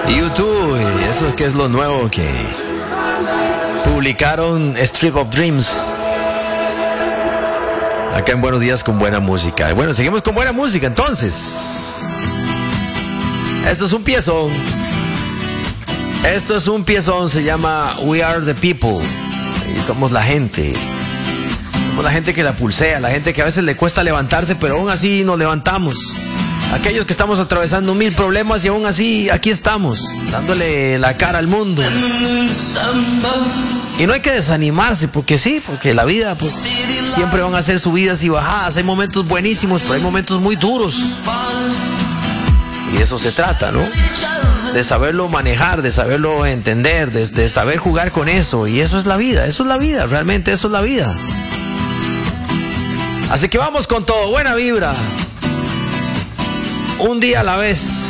YouTube, eso que es lo nuevo que publicaron, Strip of Dreams. Acá en Buenos Días con buena música. Bueno, seguimos con buena música entonces. Esto es un piezón. Esto es un piezón, se llama We Are the People. Y somos la gente. Somos la gente que la pulsea, la gente que a veces le cuesta levantarse, pero aún así nos levantamos. Aquellos que estamos atravesando 1000 problemas y aún así aquí estamos, dándole la cara al mundo. Y no hay que desanimarse, porque sí, porque la vida, pues, siempre van a ser subidas y bajadas. Hay momentos buenísimos, pero hay momentos muy duros. Y de eso se trata, ¿no? De saberlo manejar, de saberlo entender, de saber jugar con eso. Y eso es la vida, realmente eso es la vida. Así que vamos con todo, buena vibra. Un día a la vez.